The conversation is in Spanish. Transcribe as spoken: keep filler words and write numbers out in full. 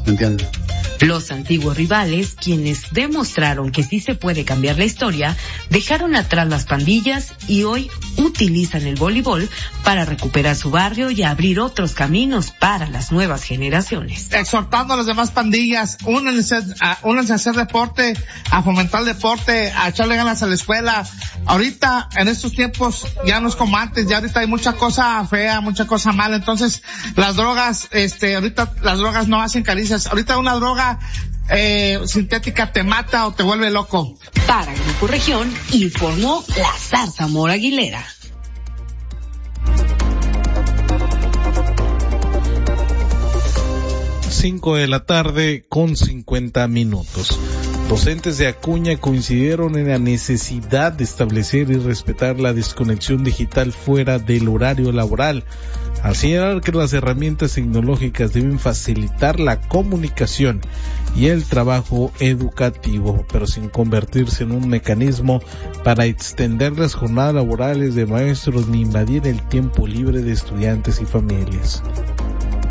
¿me entiendes? Los antiguos rivales, quienes demostraron que sí se puede cambiar la historia, dejaron atrás las pandillas y hoy utilizan el voleibol para recuperar su barrio y abrir otros caminos para las nuevas generaciones. Exhortando a las demás pandillas, únanse a, únanse a hacer deporte, a fomentar el deporte, a echarle ganas a la escuela. Ahorita, en estos tiempos, ya no es como antes, ya ahorita hay mucha cosa fea, mucha cosa mala. Entonces, las drogas, este, ahorita las drogas no hacen caricias. Ahorita una droga Eh, sintética te mata o te vuelve loco. Para Grupo Región, informó la Zarza Mora Aguilera. Cinco de la tarde con cincuenta minutos. Docentes de Acuña coincidieron en la necesidad de establecer y respetar la desconexión digital fuera del horario laboral, al señalar que las herramientas tecnológicas deben facilitar la comunicación y el trabajo educativo, pero sin convertirse en un mecanismo para extender las jornadas laborales de maestros ni invadir el tiempo libre de estudiantes y familias.